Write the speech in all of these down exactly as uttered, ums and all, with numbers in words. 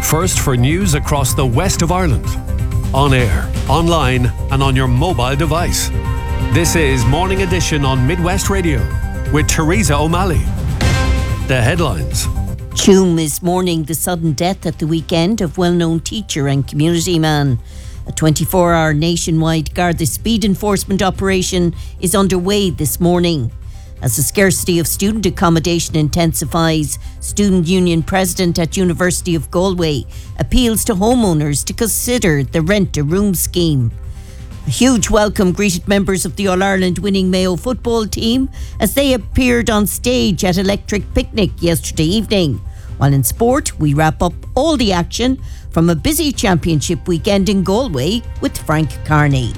first for news across the west of Ireland. On air, online and on your mobile device. This is Morning Edition on Midwest Radio with Teresa O'Malley. The headlines. Tuam is mourning the sudden death at the weekend of well-known teacher and community man. A twenty-four hour nationwide Garda speed enforcement operation is underway this morning. As the scarcity of student accommodation intensifies, Student Union President at University of Galway appeals to homeowners to consider the rent-a-room scheme. A huge welcome greeted members of the All-Ireland winning Mayo football team as they appeared on stage at Electric Picnic yesterday evening. While in sport, we wrap up all the action from a busy championship weekend in Galway with Frank Carney.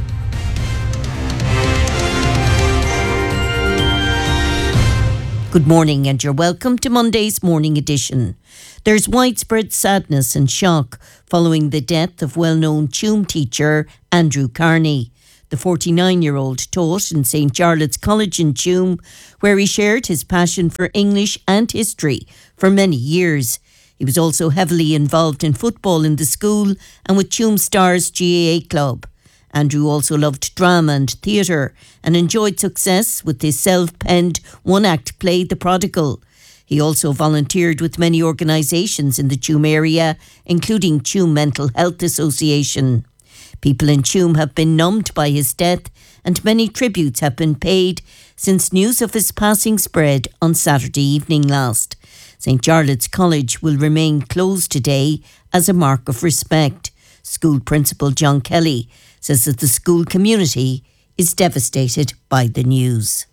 Good morning and you're welcome to Monday's Morning Edition. There's widespread sadness and shock following the death of well-known Tuam teacher Andrew Carney. The forty-nine-year-old taught in Saint Charlotte's College in Tuam, where he shared his passion for English and history for many years. He was also heavily involved in football in the school and with Tuam Stars G A A club. Andrew also loved drama and theatre and enjoyed success with his self-penned one-act play The Prodigal. He also volunteered with many organisations in the Tuam area, including Tuam Mental Health Association. People in Tuam have been numbed by his death and many tributes have been paid since news of his passing spread on Saturday evening last. Saint Charlotte's College will remain closed today as a mark of respect. School Principal John Kelly says that the school community is devastated by the news.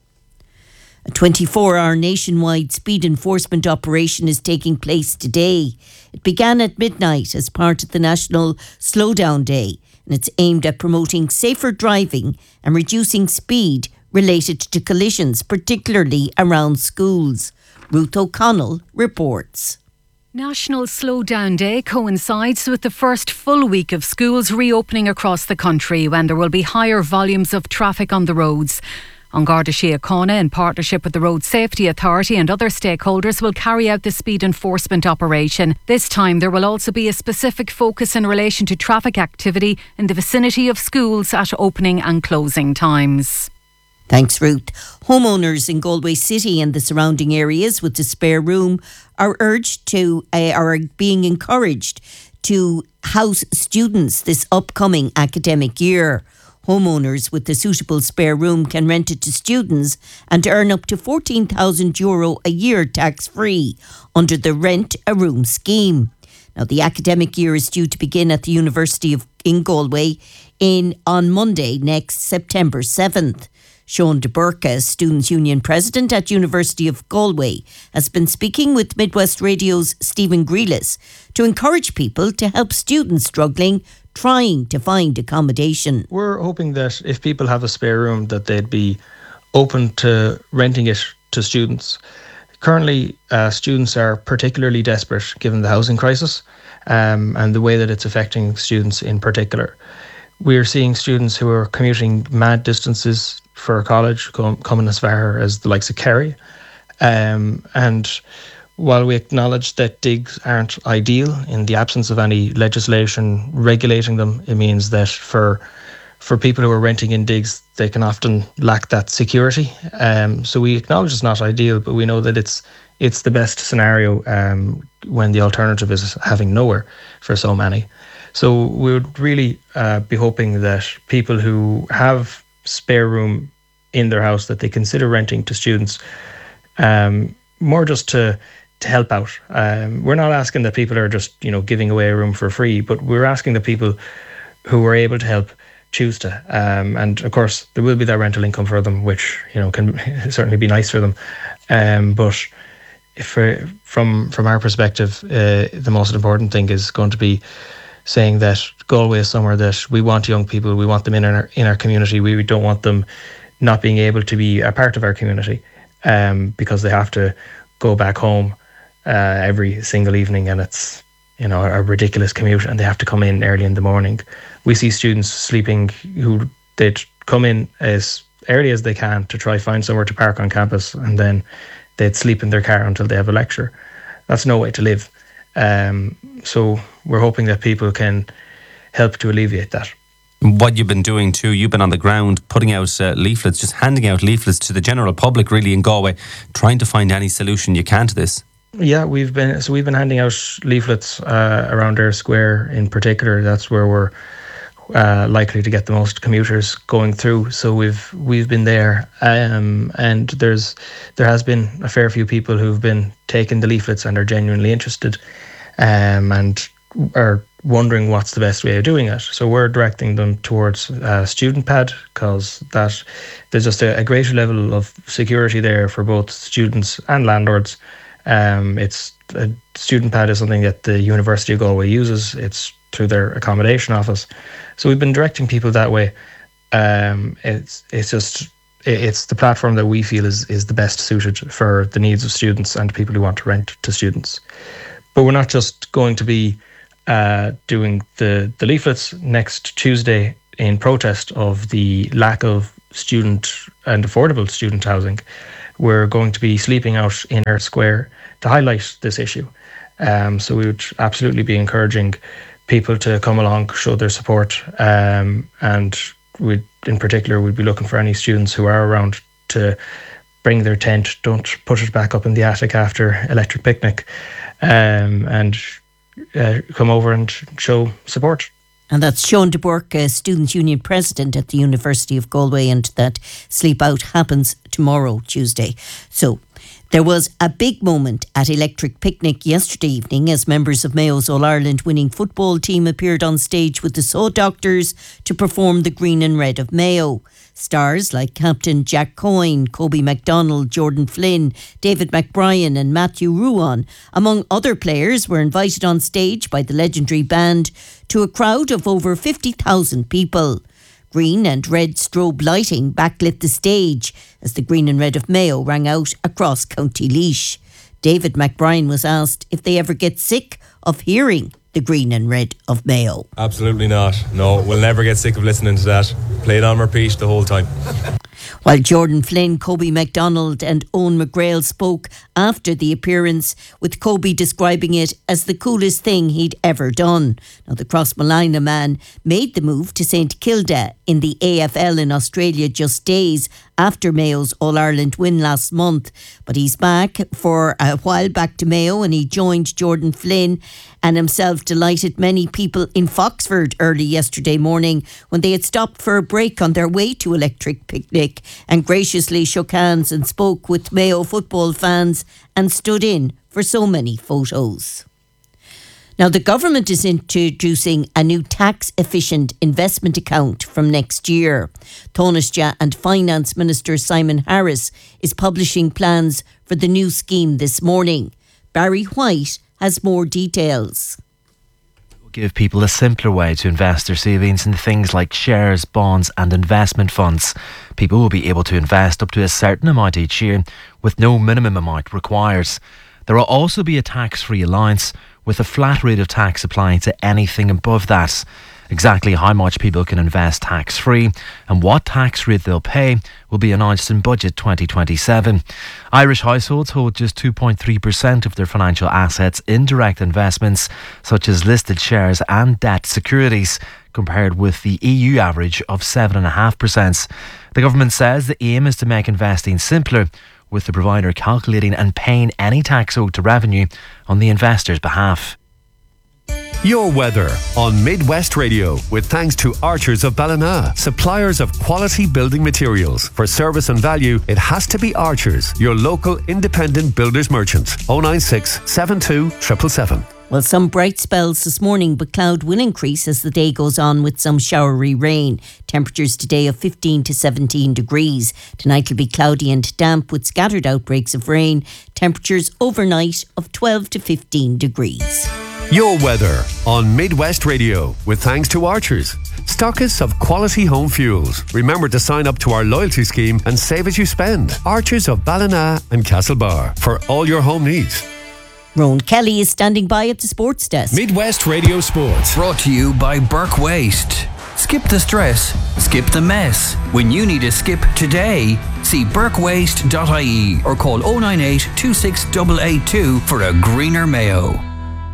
A twenty-four hour nationwide speed enforcement operation is taking place today. It began at midnight as part of the National Slowdown Day, and it's aimed at promoting safer driving and reducing speed related to collisions, particularly around schools. Ruth O'Connell reports. National Slowdown Day coincides with the first full week of schools reopening across the country when there will be higher volumes of traffic on the roads. An Garda Síochána, in partnership with the Road Safety Authority and other stakeholders, will carry out the speed enforcement operation. This time there will also be a specific focus in relation to traffic activity in the vicinity of schools at opening and closing times. Thanks, Ruth. Homeowners in Galway City and the surrounding areas with a spare room are urged to, uh, are being encouraged to house students this upcoming academic year. Homeowners with a suitable spare room can rent it to students and earn up to fourteen thousand euro a year tax-free under the Rent a Room scheme. Now, the academic year is due to begin at the University of in Galway in on Monday, next September seventh. Sean de Burka, Students' Union President at University of Galway, has been speaking with Midwest Radio's Stephen Grealis to encourage people to help students struggling trying to find accommodation. We're hoping that if people have a spare room that they'd be open to renting it to students. Currently, uh, students are particularly desperate given the housing crisis um, and the way that it's affecting students in particular. We're seeing students who are commuting mad distances for college, com- coming as far as the likes of Kerry. Um, and while we acknowledge that digs aren't ideal in the absence of any legislation regulating them, it means that for for people who are renting in digs, they can often lack that security. Um, so we acknowledge it's not ideal, but we know that it's it's the best scenario um, when the alternative is having nowhere for so many. So we would really uh, be hoping that people who have spare room in their house that they consider renting to students, um, more just to to help out. Um, we're not asking that people are just, you know, giving away a room for free, but we're asking the people who are able to help choose to. Um, and of course, there will be that rental income for them, which, you know, can certainly be nice for them. Um, but if uh, from from our perspective, uh, the most important thing is going to be saying that Galway is somewhere that we want young people, we want them in our in our community. We don't want them not being able to be a part of our community um, because they have to go back home uh, every single evening, and it's, you know, a ridiculous commute, and they have to come in early in the morning. We see students sleeping who they'd come in as early as they can to try find somewhere to park on campus, and then they'd sleep in their car until they have a lecture. That's no way to live. Um, so we're hoping that people can help to alleviate that. What you've been doing too, you've been on the ground putting out uh, leaflets, just handing out leaflets to the general public really in Galway, trying to find any solution you can to this. Yeah, we've been so we've been handing out leaflets uh, around Eyre Square in particular. That's where we're uh, likely to get the most commuters going through. So we've we've been there, um, and there's there has been a fair few people who've been taking the leaflets and are genuinely interested, um, and are wondering what's the best way of doing it. So we're directing them towards uh, Student Pad, because that there's just a, a greater level of security there for both students and landlords. Um, it's a Student Pad is something that the University of Galway uses. It's through their accommodation office. So we've been directing people that way. Um, it's it's just it's the platform that we feel is is the best suited for the needs of students and people who want to rent to students. But we're not just going to be uh, doing the the leaflets next Tuesday in protest of the lack of student and affordable student housing. We're going to be sleeping out in Eyre Square to highlight this issue. Um, so we would absolutely be encouraging people to come along, show their support, um, and we, in particular, we'd be looking for any students who are around to bring their tent. Don't put it back up in the attic after Electric Picnic, um, and uh, come over and show support. And that's Sean de Bourke, uh, Students' Union President at the University of Galway, and that Sleep Out happens tomorrow, Tuesday. So there was a big moment at Electric Picnic yesterday evening as members of Mayo's All-Ireland winning football team appeared on stage with the Saw Doctors to perform the Green and Red of Mayo. Stars like Captain Jack Coyne, Kobe MacDonald, Jordan Flynn, David McBrien and Matthew Ruan, among other players, were invited on stage by the legendary band to a crowd of over fifty thousand people. Green and red strobe lighting backlit the stage as the Green and Red of Mayo rang out across County Laois. David McBrien was asked if they ever get sick of hearing the Green and Red of Mayo. Absolutely not. No, we'll never get sick of listening to that. Play it on repeat the whole time. While Jordan Flynn, Kobe MacDonald and Owen McGrail spoke after the appearance, with Kobe describing it as the coolest thing he'd ever done. Now, the Crossmolina man made the move to Saint Kilda in the A F L in Australia just days after Mayo's All-Ireland win last month. But he's back for a while back to Mayo, and he joined Jordan Flynn and himself delighted many people in Foxford early yesterday morning when they had stopped for a break on their way to Electric Picnic and graciously shook hands and spoke with Mayo football fans and stood in for so many photos. Now, the government is introducing a new tax-efficient investment account from next year. Taoiseach and Finance Minister Simon Harris is publishing plans for the new scheme this morning. Barry White has more details. Give people a simpler way to invest their savings in things like shares, bonds and investment funds. People will be able to invest up to a certain amount each year with no minimum amount required. There will also be a tax-free allowance with a flat rate of tax applying to anything above that. Exactly how much people can invest tax-free and what tax rate they'll pay will be announced in Budget twenty twenty-seven. Irish households hold just two point three percent of their financial assets in direct investments, such as listed shares and debt securities, compared with the E U average of seven point five percent. The government says the aim is to make investing simpler, with the provider calculating and paying any tax owed to revenue on the investor's behalf. Your weather on Midwest Radio, with thanks to Archers of Ballina, suppliers of quality building materials. For service and value, it has to be Archers, your local independent builders merchant. oh nine six, seven two, seven seven seven. Well, some bright spells this morning, but cloud will increase as the day goes on with some showery rain. Temperatures today of fifteen to seventeen degrees. Tonight will be cloudy and damp with scattered outbreaks of rain. Temperatures overnight of twelve to fifteen degrees. Your weather on Midwest Radio, with thanks to Archers, stockists of quality home fuels. Remember to sign up to our loyalty scheme and save as you spend. Archers of Ballina and Castlebar, for all your home needs. Rowan Kelly is standing by at the sports desk. Midwest Radio Sports. Brought to you by Burke Waste. Skip the stress, skip the mess. When you need a skip today, see burke waste dot I E or call oh nine eight, two six eight eight two for a greener Mayo.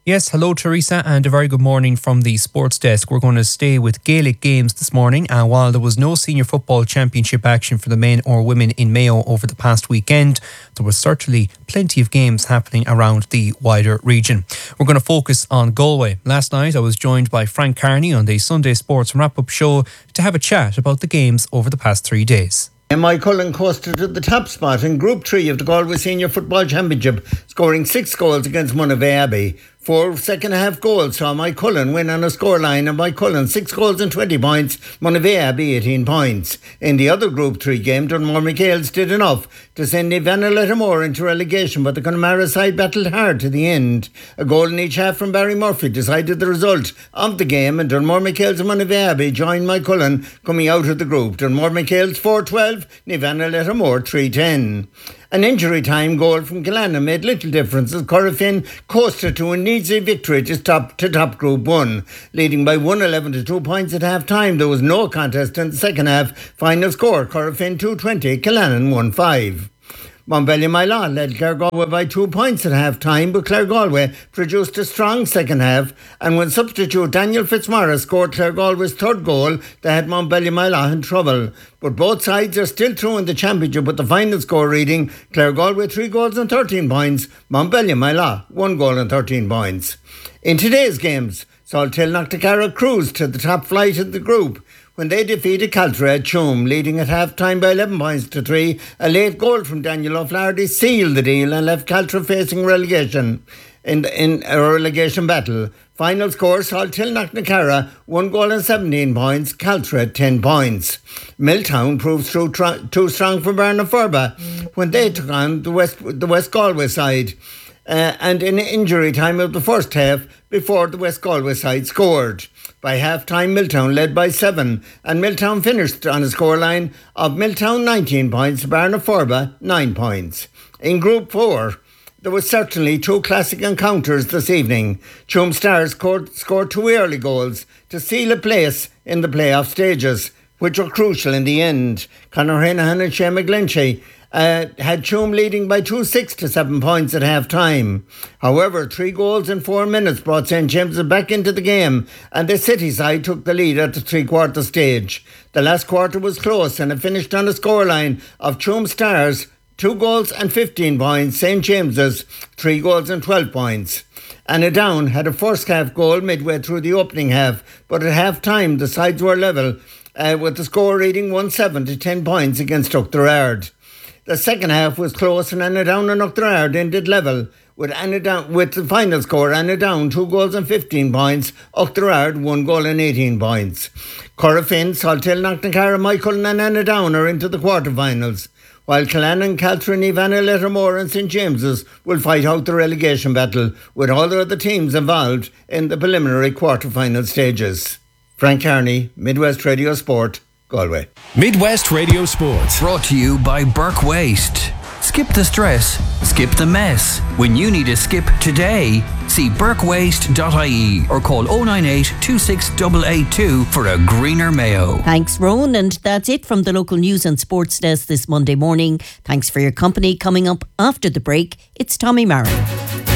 Yes, hello Teresa, and a very good morning from the sports desk. We're going to stay with Gaelic games this morning, and while there was no senior football championship action for the men or women in Mayo over the past weekend, there was certainly plenty of games happening around the wider region. We're going to focus on Galway. Last night I was joined by Frank Carney on the Sunday Sports Wrap-Up Show to have a chat about the games over the past three days. Mike Cullen coasted to the top spot in Group three of the Galway Senior Football Championship, scoring six goals against Monavea Abbey. Four second-half goals saw Mike Cullen win on a scoreline of Mike Cullen six goals and twenty points, Monavea Abbey eighteen points. In the other Group three game, Dunmore McHale's did enough to send Ivana Lettermore into relegation, but the Connemara side battled hard to the end. A goal in each half from Barry Murphy decided the result of the game, and Dunmore McHale's and Monavea Abbey joined Mike Cullen coming out of the group. Dunmore McHale's four twelve, Ivana Lettermore three ten. An injury time goal from Killanna made little difference as Corofin coasted to an easy victory to top, to top Group one. Leading by one eleven to two points at half time, there was no contest in the second half. Final score, Corofin two twenty, Killanna one five. Montbellion led Clare Galway by two points at half-time, but Clare Galway produced a strong second half, and when substitute Daniel Fitzmaurice scored Clare Galway's third goal, they had Montbellion in trouble. But both sides are still through in the championship with the final score reading Clare Galway three goals and thirteen points, Montbellion one goal and thirteen points. In today's games, Salthill Knocknacarra cruised to the top flight of the group when they defeated Caltra at Tuam, leading at half-time by eleven points to three. A late goal from Daniel O'Flaherty sealed the deal and left Caltra facing relegation in, in a relegation battle. Final score, Salthill Knocknacarra one goal and seventeen points, Caltra ten points. Milltown proved too, tr- too strong for Barnaforba when they took on the West, the West Galway side. Uh, and in injury time of the first half before the West Galway side scored. By half-time, Milltown led by seven, and Milltown finished on a scoreline of Milltown nineteen points, Barnaforba nine points. In Group four, there were certainly two classic encounters this evening. Tuam Stars scored, scored two early goals to seal a place in the playoff stages, which were crucial in the end. Conor Hanahan and Shane McGlinchey Uh, had Tuam leading by two six to seven points at half-time. However, three goals in four minutes brought Saint James's back into the game, and the City side took the lead at the three-quarter stage. The last quarter was close, and it finished on a scoreline of Tuam Stars two goals and fifteen points, Saint James's three goals and twelve points. Annadown had a first-half goal midway through the opening half, but at half-time the sides were level, uh, with the score reading one seven to ten points against Oughterard. The second half was close, and Annadown and Oughterard ended level, with Annadown, with the final score, Annadown two goals and fifteen points, Oughterard one goal and eighteen points. Corofin, Salthill Knocknacarra, Michael and Annadown are into the quarterfinals, while Killanna, Caltra, Ivana Lettermore and Saint James's will fight out the relegation battle, with all the other teams involved in the preliminary quarterfinal stages. Frank Carney, Midwest Radio Sport, Galway. Midwest Radio Sports. Brought to you by Burke Waste. Skip the stress, skip the mess. When you need a skip today, see burke waste dot I E or call oh nine eight, two six eight eight two for a greener Mayo. Thanks, Rowan, and that's it from the local news and sports desk this Monday morning. Thanks for your company. Coming up after the break, it's Tommy Marin.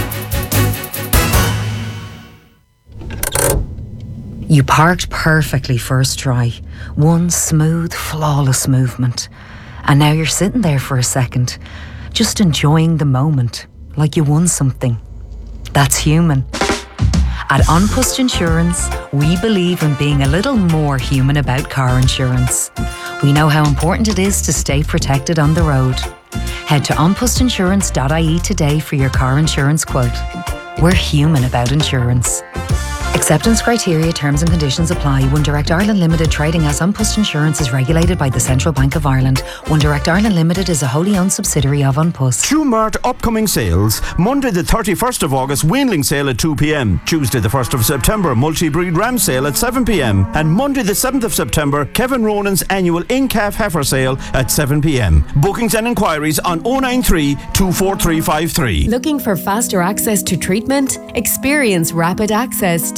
You parked perfectly first try. One smooth, flawless movement. And now you're sitting there for a second, just enjoying the moment, like you won something. That's human. At An Post Insurance, we believe in being a little more human about car insurance. We know how important it is to stay protected on the road. Head to an post insurance dot I E today for your car insurance quote. We're human about insurance. Acceptance criteria, terms and conditions apply. One Direct Ireland Limited, trading as An Post Insurance, is regulated by the Central Bank of Ireland. One Direct Ireland Limited is a wholly owned subsidiary of An Post. Shoemart upcoming sales. Monday the thirty-first of August, weanling sale at two p.m. Tuesday the first of September, multi-breed ram sale at seven p.m. And Monday the seventh of September, Kevin Ronan's annual in-calf heifer sale at seven p.m. Bookings and inquiries on oh nine three, two four three five three. Looking for faster access to treatment? Experience rapid access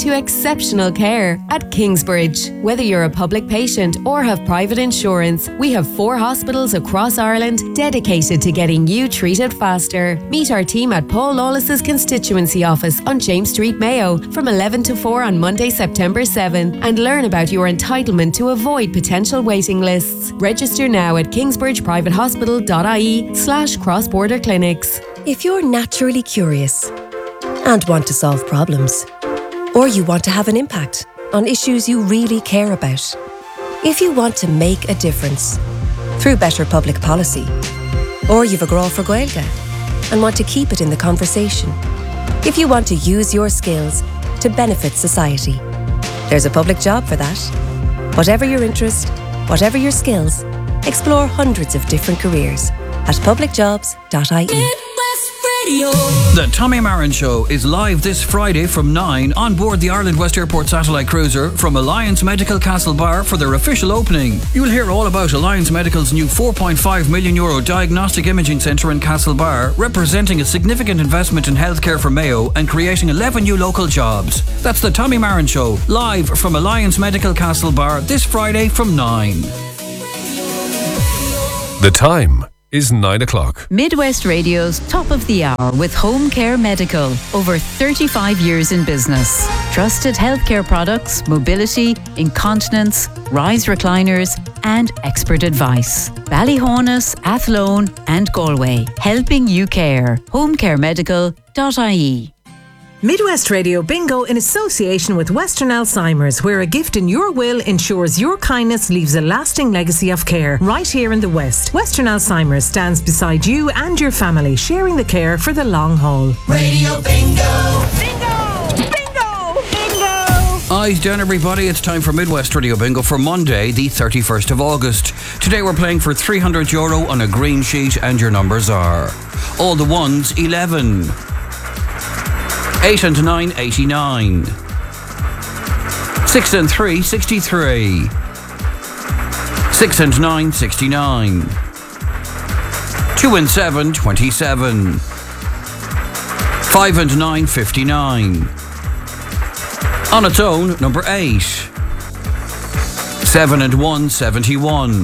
to exceptional care at Kingsbridge. Whether you're a public patient or have private insurance, we have four hospitals across Ireland dedicated to getting you treated faster. Meet our team at Paul Lawless's constituency office on James Street, Mayo from eleven to four on Monday, September seventh, and learn about your entitlement to avoid potential waiting lists. Register now at kingsbridgeprivatehospital.ie slash cross-border clinics. If you're naturally curious and want to solve problems, or you want to have an impact on issues you really care about, if you want to make a difference through better public policy, or you've a grá for Gaeilge and want to keep it in the conversation, if you want to use your skills to benefit society, there's a public job for that. Whatever your interest, whatever your skills, explore hundreds of different careers at public jobs dot I E. The Tommy Marin Show is live this Friday from nine on board the Ireland West Airport satellite cruiser from Alliance Medical Castlebar for their official opening. You'll hear all about Alliance Medical's new four point five million euro diagnostic imaging centre in Castlebar, representing a significant investment in healthcare for Mayo and creating eleven new local jobs. That's the Tommy Marin Show, live from Alliance Medical Castlebar this Friday from nine. The time is nine o'clock. Midwest Radio's Top of the Hour with Home Care Medical. Over thirty-five years in business. Trusted healthcare products, mobility, incontinence, rise recliners, and expert advice. Ballyhonus, Athlone, and Galway. Helping you care. home care medical dot I E. Midwest Radio Bingo in association with Western Alzheimer's, where a gift in your will ensures your kindness leaves a lasting legacy of care. Right here in the West, Western Alzheimer's stands beside you and your family, sharing the care for the long haul. Radio Bingo! Bingo! Bingo! Bingo! Eyes down, everybody. It's time for Midwest Radio Bingo for Monday, the thirty-first of August. Today we're playing for three hundred euro on a green sheet, and your numbers are all the ones, eleven. Eight and nine, eighty-nine. Six and three, sixty-three. Six and nine, sixty-nine. Two and seven, twenty-seven. Five and nine, fifty-nine. On its own, number eight. Seven and one, seventy-one.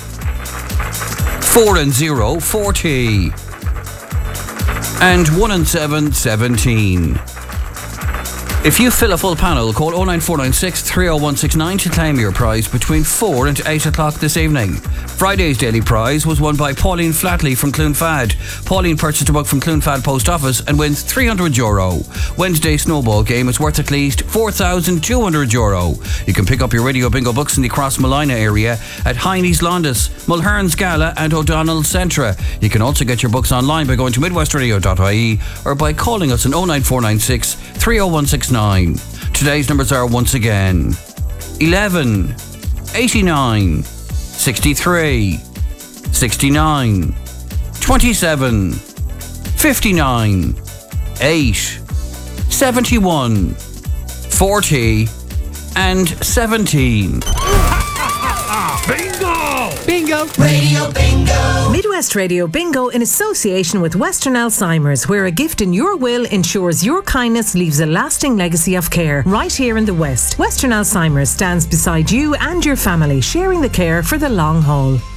Four and zero, forty. And one and seven, seventeen. If you fill a full panel, call oh nine four nine six, three oh one six nine to claim your prize between four and eight o'clock this evening. Friday's daily prize was won by Pauline Flatley from Cloonfad. Pauline purchased a book from Cloonfad Post Office and wins three hundred euro. Wednesday's snowball game is worth at least four thousand two hundred euro. You can pick up your Radio Bingo books in the Cross Malina area at Heine's Londis, Mulhern's Gala and O'Donnell's Centra. You can also get your books online by going to midwest radio dot I E or by calling us on oh nine four nine six, three oh one six nine. Today's numbers are once again eleven, eighty-nine, sixty-three, sixty-nine, twenty-seven, fifty-nine, eight, seventy-one, forty, and seventeen. Bingo! Bingo! Radio Bingo! Midwest Radio Bingo in association with Western Alzheimer's, where a gift in your will ensures your kindness leaves a lasting legacy of care. Right here in the West, Western Alzheimer's stands beside you and your family, sharing the care for the long haul.